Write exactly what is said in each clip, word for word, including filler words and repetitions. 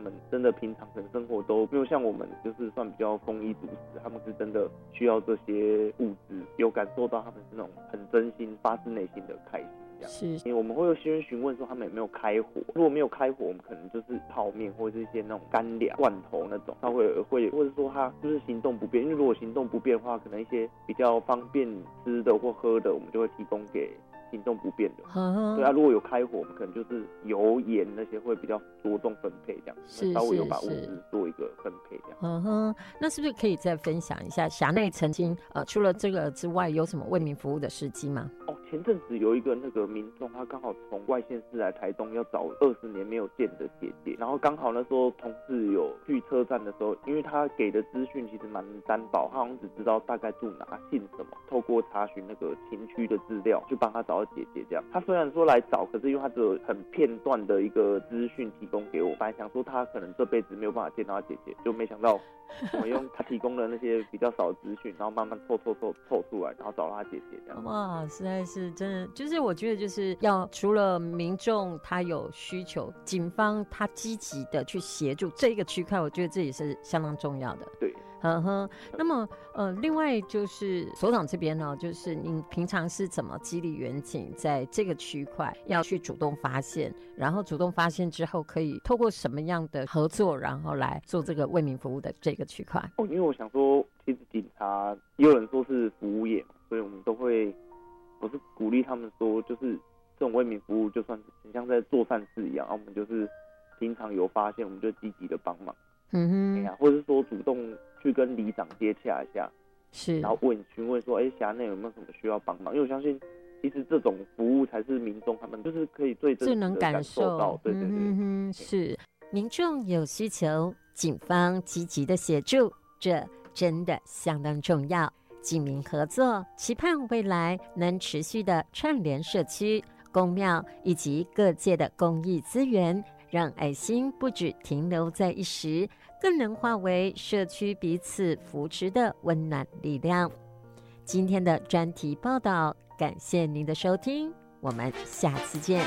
们真的平常可能生活都没有像我们就是算比较丰衣足食，他们是真的需要这些物质，有感受到他们是那种很真心发自内心的开心。 是， 因为我们会有先询问说他们有没有开火，如果没有开火，我们可能就是泡面或者是一些那种干粮、罐头那种，他会会或者说他就是行动不便，因为如果行动不便的话，可能一些比较方便吃的或喝的，我们就会提供给行动不便的。 嗯、 对啊，如果有开火，我们可能就是油盐那些会比较着重分配这样， 是稍微有把物质做一个分配这样。 嗯哼，那是不是可以再分享一下辖内曾经呃除了这个之外有什么为民服务的事迹吗？ 哦，前阵子有一个那个民众，他刚好从外县市来台东，要找二十年没有见的姐姐，然后刚好那时候同事有去车站的时候，因为他给的资讯其实蛮单薄，他好像只知道大概住哪、姓什么，透过查询那个情区的资料，去帮他找到姐姐这样。他虽然说来找，可是因为他只有很片段的一个资讯提供给我，本来想说他可能这辈子没有办法见到他姐姐，就没想到我们用他提供的那些比较少的资讯，然后慢慢凑凑凑凑出来，然后找到他姐姐这样。 哇，实在是真的，就是我觉得就是要除了民众他有需求，警方他积极的去协助这个区块，我觉得这也是相当重要的。 对。 呵呵，那么呃，另外就是所长这边呢，就是您平常是怎么激励员警在这个区块要去主动发现，然后主动发现之后可以透过什么样的合作，然后来做这个为民服务的这个区块？ 哦，因为我想说，其实警察也有人说是服务业嘛，所以我们都会，我是鼓励他们说，就是这种为民服务，就算是很像在做善事一样，然后我们就是平常有发现，我们就积极的帮忙。 嗯哼， 哎呀，或者是说主动去跟里长接洽一下， 是， 然后问询问说，哎，辖内有没有什么需要帮忙？因为我相信，其实这种服务才是民众他们就是可以最真实的感受到，对对对， 嗯哼，是民众有需求，警方积极的协助，这真的相当重要。警民合作，期盼未来能持续的串联社区、公庙以及各界的公益资源。让爱心不只停留在一时，更能化为社区彼此扶持的温暖力量。今天的专题报道，感谢您的收听，我们下次见。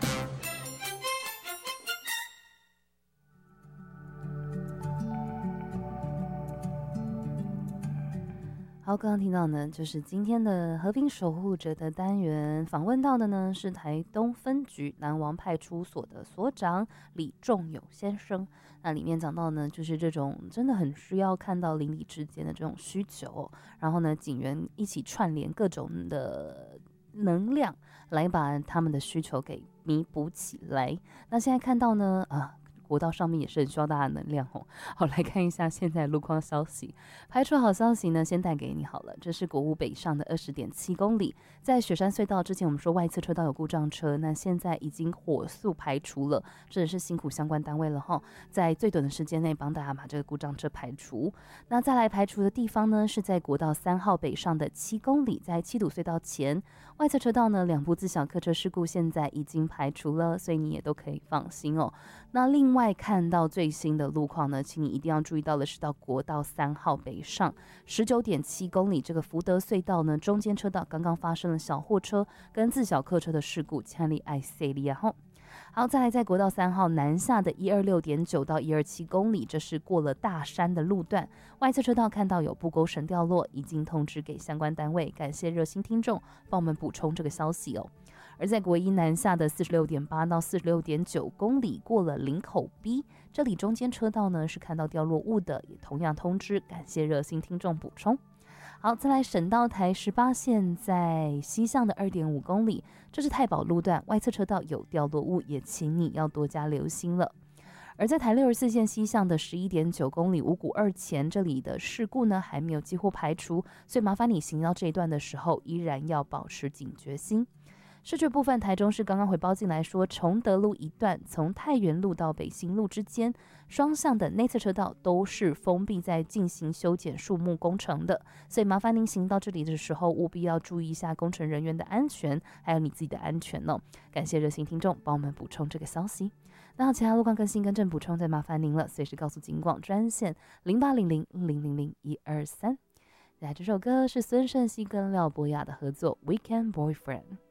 好，刚刚听到呢，就是今天的和平守护者的单元，访问到的呢是台东分局南王派出所的所长李仲友先生。那里面讲到呢，就是这种真的很需要看到邻里之间的这种需求、哦，然后呢，警员一起串联各种的能量，来把他们的需求给弥补起来。那现在看到呢，啊。国道上面也是很需要大家的能量哦。好，来看一下现在路况消息。排除好消息呢，先带给你好了。这是国五北上的 二十点七公里，在雪山隧道之前我们说外侧车道有故障车，那现在已经火速排除了，真的是辛苦相关单位了哈，在最短的时间内帮大家把这个故障车排除。那再来排除的地方呢，是在国道三号北上的七公里，在七堵隧道前外侧车道呢，两部自小客车事故现在已经排除了，所以你也都可以放心哦。那另外看到最新的路况呢，请你一定要注意到的是到国道三号北上 十九点七公里这个福德隧道呢，中间车道刚刚发生了小货车跟自小客车的事故，请你爱塞利亚。好，再来在国道三号南下的一二六点九到一二七公里，这是过了大山的路段，外侧车道看到有布钩绳掉落，已经通知给相关单位，感谢热心听众帮我们补充这个消息哦。而在国一南下的 四十六点八到四十六点九公里，过了林口 B， 这里中间车道呢是看到掉落物的，也同样通知，感谢热心听众补充。好，再来省道台十八线在西向的 二点五公里，这是太保路段，外侧车道有掉落物，也请你要多加留心了。而在台六十四线西向的 十一点九公里五股二前，这里的事故呢还没有几乎排除，所以麻烦你行到这一段的时候依然要保持警觉心。市区部分，台中市刚刚回报进来说，崇德路一段从太原路到北新路之间，双向的内侧车道都是封闭在进行修剪树木工程的，所以麻烦您行到这里的时候，务必要注意一下工程人员的安全，还有你自己的安全哦。感谢热心听众帮我们补充这个消息。那其他路况更新更正补充，再麻烦您了，随时告诉警广专线零八零零零零零一二三。来，这首歌是孙盛希跟廖博雅的合作《Weekend Boyfriend》。